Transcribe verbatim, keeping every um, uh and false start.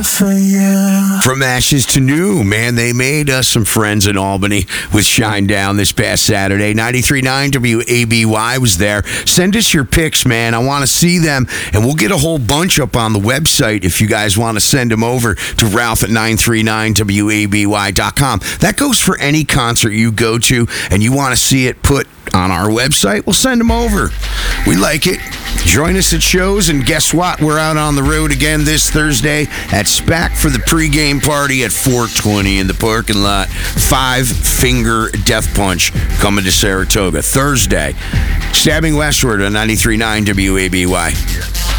good for you. From ashes to new, man, they made us some friends in Albany with Shine Down this past Saturday. ninety-three point nine W A B Y was there. Send us your pics, man. I want to see them, and we'll get a whole bunch up on the website if you guys want to send them over to Ralph at nine three nine W A B Y dot com. That goes for any concert you go to, and you want to see it put on our website, we'll send them over. We like it. Join us at shows, and guess what? We're out on the road again this Thursday at SPAC for the pregame party at four twenty in the parking lot. Five Finger Death Punch coming to Saratoga Thursday. Stabbing Westward on ninety-three point nine W A B Y.